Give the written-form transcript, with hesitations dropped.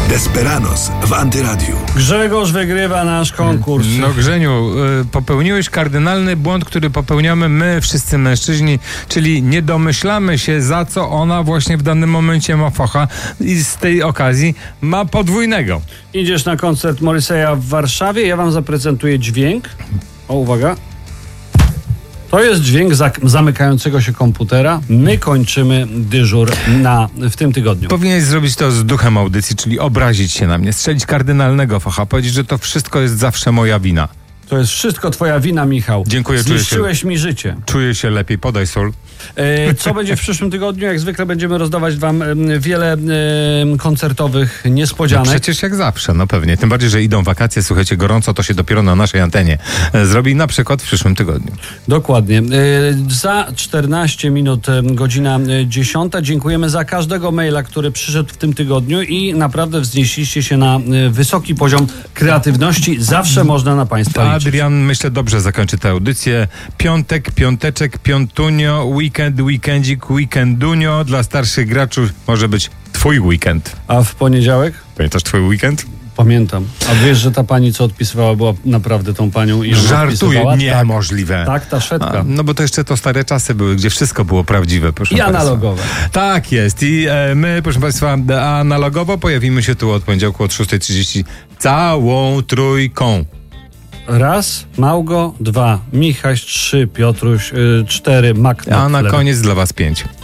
Desperados w Antyradiu. Grzegorz wygrywa nasz konkurs. No Grzeniu, popełniłeś kardynalny błąd, który popełniamy my, wszyscy mężczyźni, czyli nie domyślamy się, za co ona właśnie w danym momencie ma focha i z tej okazji ma podwójnego. Idziesz na koncert Morrissey'a w Warszawie, ja wam zaprezentuję dźwięk. O, uwaga. To jest dźwięk zamykającego się komputera. My kończymy dyżur w tym tygodniu. Powinieneś zrobić to z duchem audycji, czyli obrazić się na mnie, strzelić kardynalnego focha, powiedzieć, że to wszystko jest zawsze moja wina. To jest wszystko twoja wina, Michał. Dziękuję. Zniszczyłeś mi życie. Czuję się lepiej, podaj sól. Co będzie w przyszłym tygodniu? Jak zwykle będziemy rozdawać wam wiele koncertowych niespodzianek. No przecież jak zawsze, no pewnie. Tym bardziej, że idą wakacje, słuchajcie, gorąco to się dopiero na naszej antenie zrobi, na przykład w przyszłym tygodniu. Dokładnie. Za 14 minut godzina 10. Dziękujemy za każdego maila, który przyszedł w tym tygodniu i naprawdę wznieśliście się na wysoki poziom kreatywności. Zawsze można na państwa liczyć. Adrian, myślę, dobrze zakończy tę audycję. Piątek, piąteczek, piątunio, weekend, weekendzik, weekendunio. Dla starszych graczy może być twój weekend. A w poniedziałek? Pamiętasz twój weekend? Pamiętam. A wiesz, że ta pani, co odpisywała, była naprawdę tą panią i żartuję, niemożliwe. Tak, ta Szwedka. No bo to jeszcze to stare czasy były, gdzie wszystko było prawdziwe. Proszę I analogowe. Tak jest. I my, proszę państwa, analogowo pojawimy się tu od poniedziałku od 6:30 całą trójką. Raz, Małgo, 2, Michaś, 3, Piotruś, 4, Magda. A na koniec dla was 5.